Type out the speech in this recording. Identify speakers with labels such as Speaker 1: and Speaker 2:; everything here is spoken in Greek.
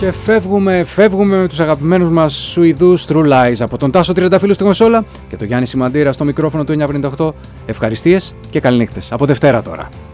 Speaker 1: Και φεύγουμε με τους αγαπημένους μας Σουηδούς True Lies από τον Τάσο Τριανταφύλλου στην κονσόλα και τον Γιάννη Σιμαντήρα στο μικρόφωνο του 958. Ευχαριστίες και καληνύχτες. Από Δευτέρα τώρα.